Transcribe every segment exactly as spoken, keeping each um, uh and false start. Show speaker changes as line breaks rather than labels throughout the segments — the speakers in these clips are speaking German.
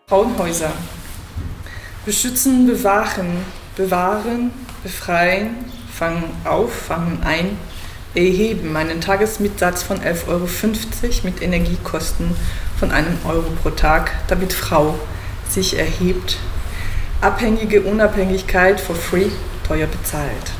Frauenhäuser. Beschützen, bewahren, bewahren, befreien, fangen auf, fangen ein, erheben einen Tagesmietsatz von elf Euro fünfzig mit Energiekosten von einem Euro pro Tag, damit Frau sich erhebt. Abhängige Unabhängigkeit for free, teuer bezahlt.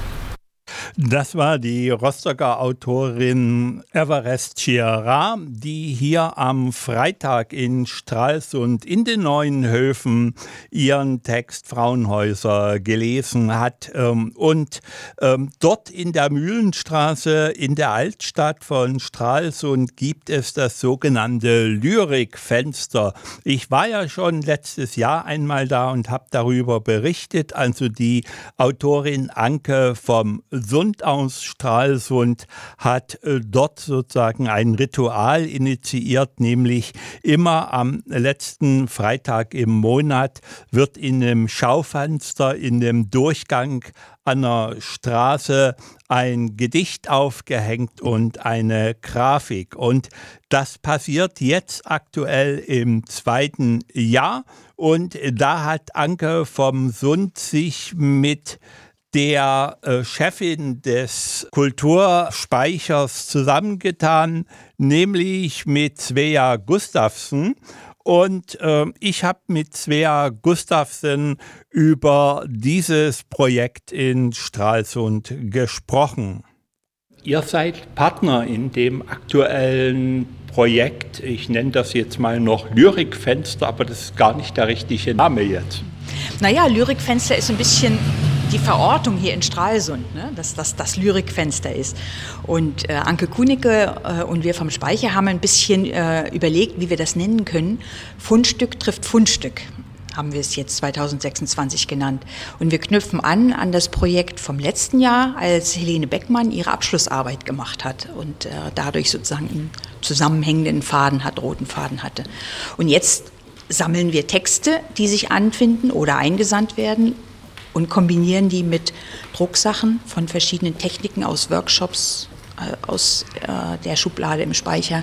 Das war die Rostocker Autorin Everest Chiara, die hier am Freitag in Stralsund in den Neuenhöfen ihren Text Frauenhäuser gelesen hat. Und dort in der Mühlenstraße in der Altstadt von Stralsund gibt es das sogenannte Lyrikfenster. Ich war ja schon letztes Jahr einmal da und habe darüber berichtet. Also die Autorin Anke vom Sund aus Stralsund hat äh, dort sozusagen ein Ritual initiiert, nämlich immer am letzten Freitag im Monat wird in einem Schaufenster, in dem Durchgang einer Straße ein Gedicht aufgehängt und eine Grafik. Und das passiert jetzt aktuell im zweiten Jahr. Und da hat Anke vom Sund sich mit der äh, Chefin des Kulturspeichers zusammengetan, nämlich mit Svea Gustafsson. Und äh, ich habe mit Svea Gustafsson über dieses Projekt in Stralsund gesprochen. Ihr seid Partner in dem aktuellen Projekt. Ich nenne das jetzt mal noch Lyrikfenster, aber das ist gar nicht der richtige Name jetzt.
Naja, Lyrikfenster ist ein bisschen die Verortung hier in Stralsund, ne? dass das das Lyrikfenster ist. Und äh, Anke Kunicke äh, und wir vom Speicher haben ein bisschen äh, überlegt, wie wir das nennen können. Fundstück trifft Fundstück, haben wir es jetzt zwanzig sechsundzwanzig genannt. Und wir knüpfen an an das Projekt vom letzten Jahr, als Helene Beckmann ihre Abschlussarbeit gemacht hat und äh, dadurch sozusagen einen zusammenhängenden Faden hat, roten Faden hatte. Und jetzt sammeln wir Texte, die sich anfinden oder eingesandt werden, und kombinieren die mit Drucksachen von verschiedenen Techniken aus Workshops, äh, aus äh, der Schublade im Speicher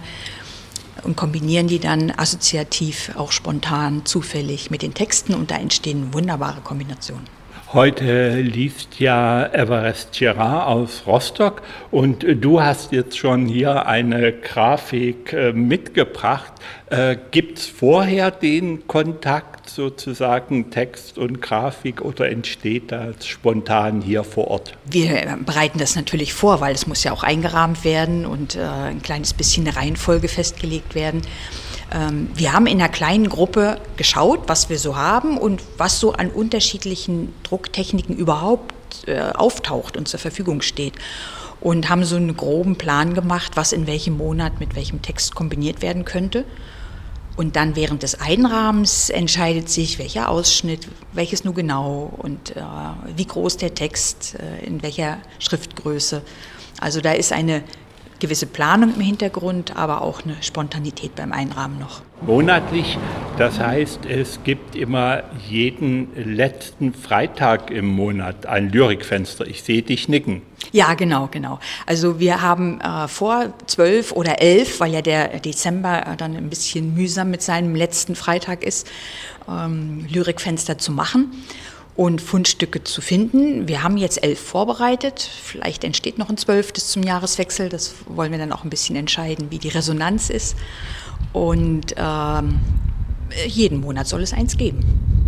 und kombinieren die dann assoziativ, auch spontan, zufällig mit den Texten und da entstehen wunderbare Kombinationen.
Heute liest ja Everest Chiara aus Rostock und du hast jetzt schon hier eine Grafik äh, mitgebracht. Äh, Gibt es vorher den Kontakt sozusagen Text und Grafik oder entsteht das spontan hier vor Ort?
Wir bereiten das natürlich vor, weil es muss ja auch eingerahmt werden und äh, ein kleines bisschen eine Reihenfolge festgelegt werden. Wir haben in einer kleinen Gruppe geschaut, was wir so haben und was so an unterschiedlichen Drucktechniken überhaupt äh, auftaucht und zur Verfügung steht. Und haben so einen groben Plan gemacht, was in welchem Monat mit welchem Text kombiniert werden könnte. Und dann während des Einrahmens entscheidet sich, welcher Ausschnitt, welches nur genau und äh, wie groß der Text, äh, in welcher Schriftgröße. Also da ist eine gewisse Planung im Hintergrund, aber auch eine Spontanität beim Einrahmen noch.
Monatlich, das heißt, es gibt immer jeden letzten Freitag im Monat ein Lyrikfenster. Ich sehe dich nicken.
Ja, genau, genau. Also wir haben äh, vor zwölf oder elf, weil ja der Dezember äh, dann ein bisschen mühsam mit seinem letzten Freitag ist, ähm, Lyrikfenster zu machen und Fundstücke zu finden. Wir haben jetzt elf vorbereitet. Vielleicht entsteht noch ein zwölftes zum Jahreswechsel. Das wollen wir dann auch ein bisschen entscheiden, wie die Resonanz ist. Und ähm, jeden Monat soll es eins geben.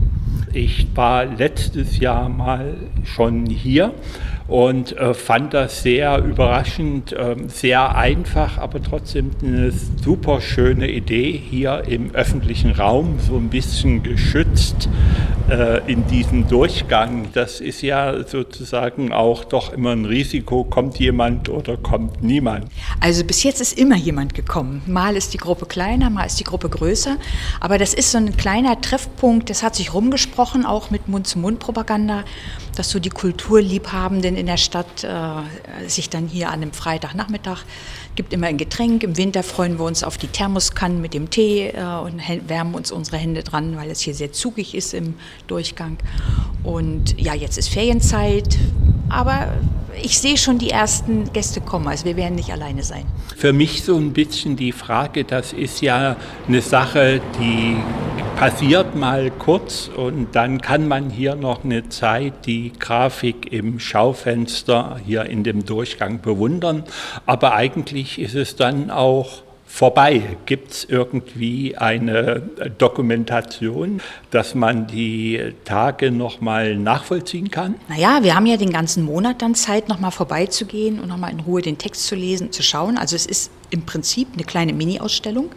Ich war letztes Jahr mal schon hier und äh, fand das sehr überraschend, äh, sehr einfach, aber trotzdem eine super schöne Idee, hier im öffentlichen Raum, so ein bisschen geschützt äh, in diesem Durchgang. Das ist ja sozusagen auch doch immer ein Risiko, kommt jemand oder kommt niemand.
Also bis jetzt ist immer jemand gekommen. Mal ist die Gruppe kleiner, mal ist die Gruppe größer, aber das ist so ein kleiner Treffpunkt, das hat sich rumgesprochen, auch mit Mund-zu-Mund-Propaganda, dass so die Kulturliebhabenden in der Stadt äh, sich dann hier an einem Freitagnachmittag, gibt immer ein Getränk, im Winter freuen wir uns auf die Thermoskannen mit dem Tee äh, und wärmen uns unsere Hände dran, weil es hier sehr zugig ist im Durchgang. Und ja, jetzt ist Ferienzeit, aber ich sehe schon die ersten Gäste kommen, also wir werden nicht alleine sein.
Für mich so ein bisschen die Frage, das ist ja eine Sache, die passiert mal kurz und dann kann man hier noch eine Zeit die Grafik im Schaufenster hier in dem Durchgang bewundern. Aber eigentlich ist es dann auch vorbei. Gibt es irgendwie eine Dokumentation, dass man die Tage nochmal nachvollziehen kann?
Naja, wir haben ja den ganzen Monat dann Zeit, nochmal vorbeizugehen und nochmal in Ruhe den Text zu lesen, zu schauen. Also es ist im Prinzip eine kleine Mini-Ausstellung.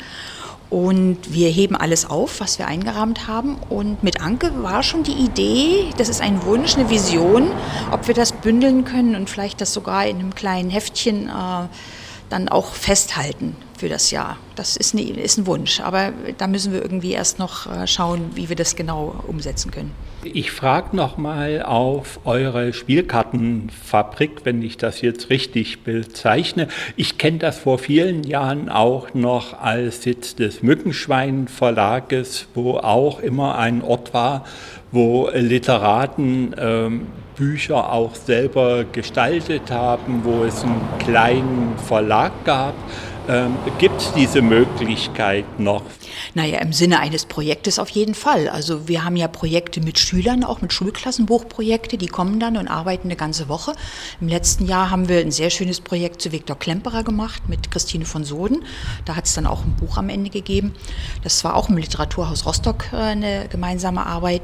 Und wir heben alles auf, was wir eingerahmt haben. Und mit Anke war schon die Idee, das ist ein Wunsch, eine Vision, ob wir das bündeln können und vielleicht das sogar in einem kleinen Heftchen äh, dann auch festhalten für das Jahr. Das ist, eine, ist ein Wunsch, aber da müssen wir irgendwie erst noch äh, schauen, wie wir das genau umsetzen können.
Ich frage nochmal auf eure Spielkartenfabrik, wenn ich das jetzt richtig bezeichne. Ich kenne das vor vielen Jahren auch noch als Sitz des Mückenschwein Verlages, wo auch immer ein Ort war, wo Literaten ähm, Bücher auch selber gestaltet haben, wo es einen kleinen Verlag gab. Ähm, gibt es diese Möglichkeit noch?
Naja, im Sinne eines Projektes auf jeden Fall. Also wir haben ja Projekte mit Schülern, auch mit Schulklassenbuchprojekte, die kommen dann und arbeiten eine ganze Woche. Im letzten Jahr haben wir ein sehr schönes Projekt zu Viktor Klemperer gemacht mit Christine von Soden. Da hat es dann auch ein Buch am Ende gegeben. Das war auch im Literaturhaus Rostock äh, eine gemeinsame Arbeit.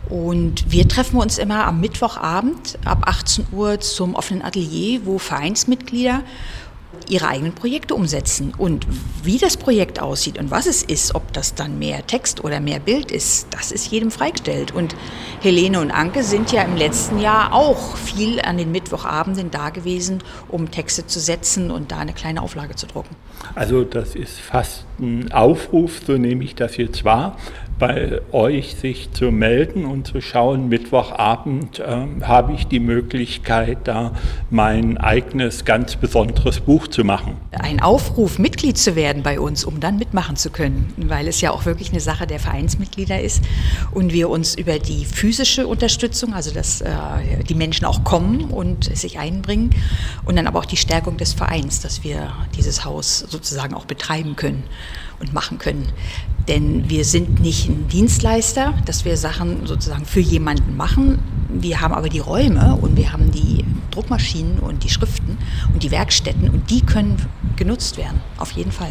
Und wir treffen uns immer am Mittwochabend ab achtzehn Uhr zum offenen Atelier, wo Vereinsmitglieder ihre eigenen Projekte umsetzen. Und wie das Projekt aussieht und was es ist, ob das dann mehr Text oder mehr Bild ist, das ist jedem freigestellt. Und Helene und Anke sind ja im letzten Jahr auch viel an den Mittwochabenden da gewesen, um Texte zu setzen und da eine kleine Auflage zu drucken.
Also das ist fast ein Aufruf, so nehme ich das jetzt wahr, bei euch sich zu melden und zu schauen, Mittwochabend ähm, habe ich die Möglichkeit, da mein eigenes, ganz besonderes Buch zu machen.
Ein Aufruf, Mitglied zu werden bei uns, um dann mitmachen zu können, weil es ja auch wirklich eine Sache der Vereinsmitglieder ist und wir uns über die physische Unterstützung, also dass äh, die Menschen auch kommen und sich einbringen und dann aber auch die Stärkung des Vereins, dass wir dieses Haus sozusagen auch betreiben können und machen können. Denn wir sind nicht ein Dienstleister, dass wir Sachen sozusagen für jemanden machen. Wir haben aber die Räume und wir haben die Druckmaschinen und die Schriften und die Werkstätten und die können genutzt werden, auf jeden Fall.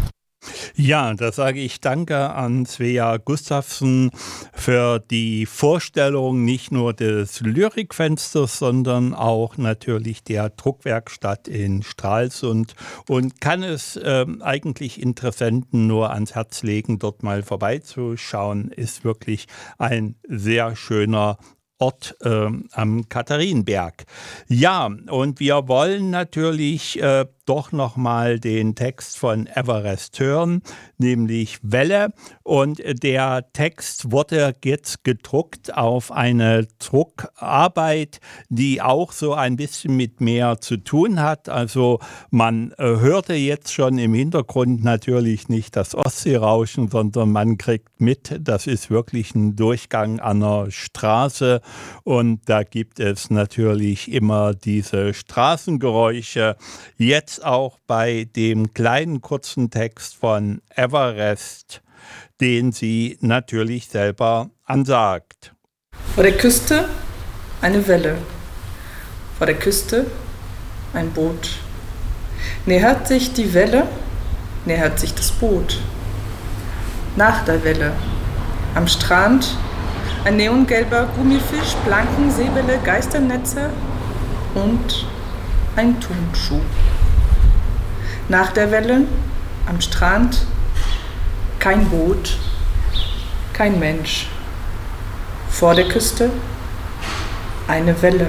Ja, da sage ich danke an Svea Gustafsson für die Vorstellung nicht nur des Lyrikfensters, sondern auch natürlich der Druckwerkstatt in Stralsund und kann es äh, eigentlich Interessenten nur ans Herz legen, dort mal vorbeizuschauen. Ist wirklich ein sehr schöner Ort äh, am Katharinenberg. Ja, und wir wollen natürlich äh, doch nochmal den Text von Everest hören, nämlich Welle. Und der Text wurde jetzt gedruckt auf eine Druckarbeit, die auch so ein bisschen mit Meer zu tun hat. Also man äh, hörte jetzt schon im Hintergrund natürlich nicht das Ostseerauschen, sondern man kriegt mit, das ist wirklich ein Durchgang an einer Straße. Und da gibt es natürlich immer diese Straßengeräusche. Jetzt auch bei dem kleinen kurzen Text von Everest, den sie natürlich selber ansagt.
Vor der Küste eine Welle, vor der Küste ein Boot. Nähert sich die Welle, nähert sich das Boot. Nach der Welle, am Strand ein neongelber Gummifisch, blanken Seebälle, Geisternetze und ein Turnschuh. Nach der Welle, am Strand, kein Boot, kein Mensch. Vor der Küste eine Welle.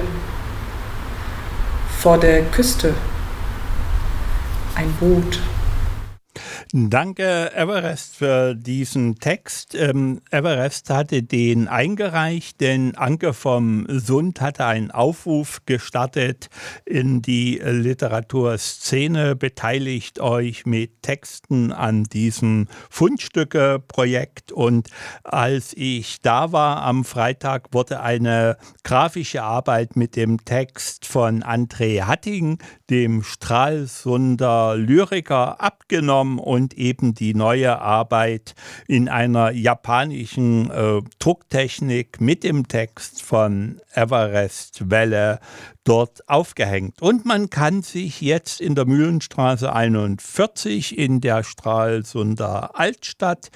Vor der Küste ein Boot.
Danke, Everest, für diesen Text. Ähm, Everest hatte den eingereicht, denn Anke vom Sund hatte einen Aufruf gestartet in die Literaturszene. Beteiligt euch mit Texten an diesem Fundstücke-Projekt. Und als ich da war am Freitag, wurde eine grafische Arbeit mit dem Text von André Hatting, dem Stralsunder Lyriker, abgenommen und und eben die neue Arbeit in einer japanischen äh, Drucktechnik mit dem Text von Everest Welle dort aufgehängt. Und man kann sich jetzt in der Mühlenstraße einundvierzig in der Stralsunder Altstadt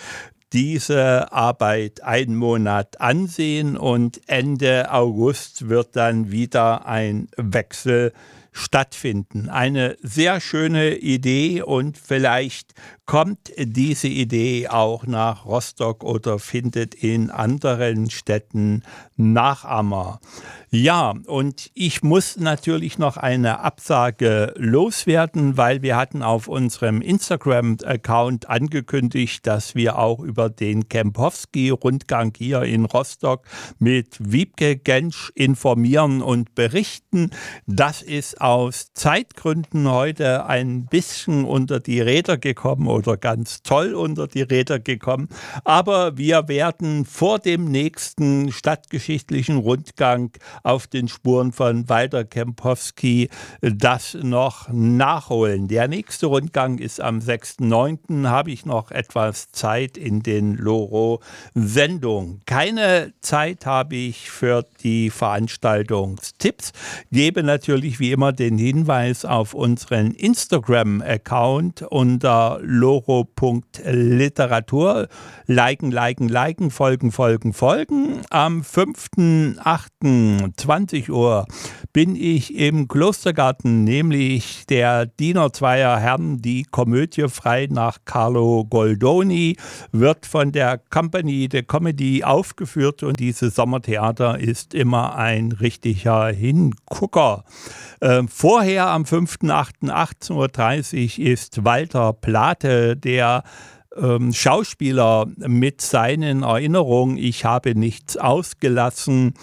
diese Arbeit einen Monat ansehen und Ende August wird dann wieder ein Wechsel stattfinden. Eine sehr schöne Idee und vielleicht kommt diese Idee auch nach Rostock oder findet in anderen Städten Nachahmer. Ja, und ich muss natürlich noch eine Absage loswerden, weil wir hatten auf unserem Instagram-Account angekündigt, dass wir auch über den Kempowski-Rundgang hier in Rostock mit Wiebke Gensch informieren und berichten. Das ist aus Zeitgründen heute ein bisschen unter die Räder gekommen oder ganz toll unter die Räder gekommen. Aber wir werden vor dem nächsten stadtgeschichtlichen Rundgang auf den Spuren von Walter Kempowski das noch nachholen. Der nächste Rundgang ist am sechsten neunten habe ich noch etwas Zeit in den Loro-Sendungen. Keine Zeit habe ich für die Veranstaltungstipps. Gebe natürlich wie immer den Hinweis auf unseren Instagram-Account unter loro punkt literatur. Liken, liken, liken, folgen, folgen, folgen. Am fünften achten zwanzig Uhr bin ich im Klostergarten, nämlich der Diener zweier Herren, die Komödie frei nach Carlo Goldoni, wird von der Company de Comedy aufgeführt und dieses Sommertheater ist immer ein richtiger Hingucker. Äh, vorher am fünften achten achtzehn Uhr dreißig ist Walter Plate, der Ähm, Schauspieler mit seinen Erinnerungen, ich habe nichts ausgelassen,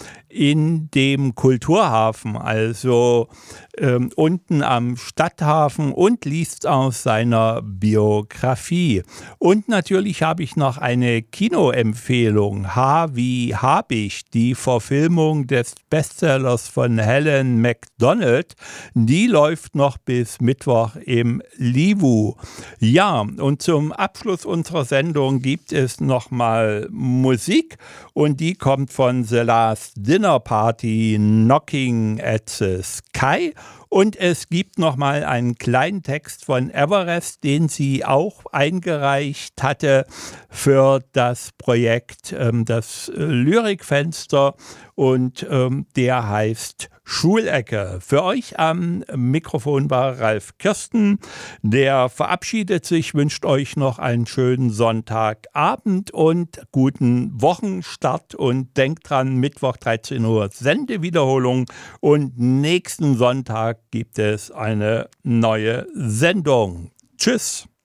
in dem Kulturhafen, also ähm, unten am Stadthafen und liest aus seiner Biografie. Und natürlich habe ich noch eine Kinoempfehlung, H wie Habicht, die Verfilmung des Bestsellers von Helen Macdonald, die läuft noch bis Mittwoch im Livu. Ja, und zum Abschluss unserer Sendung gibt es nochmal Musik und die kommt von The Last Dinner Party, Knocking at the Sky. Und es gibt nochmal einen kleinen Text von Everest, den sie auch eingereicht hatte für das Projekt, ähm, das Lyrikfenster. Und ähm, der heißt Schulecke. Für euch am Mikrofon war Ralf Kirsten. Der verabschiedet sich, wünscht euch noch einen schönen Sonntagabend und guten Wochenstart. Und denkt dran, Mittwoch dreizehn Uhr Sendewiederholung. Und nächsten Sonntag gibt es eine neue Sendung. Tschüss.